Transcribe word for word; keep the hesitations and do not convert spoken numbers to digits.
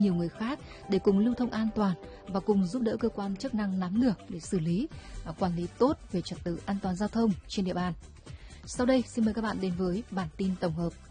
nhiều người khác để cùng lưu thông an toàn và cùng giúp đỡ cơ quan chức năng nắm được để xử lý và quản lý tốt về trật tự an toàn giao thông trên địa bàn. Sau đây, xin mời các bạn đến với bản tin tổng hợp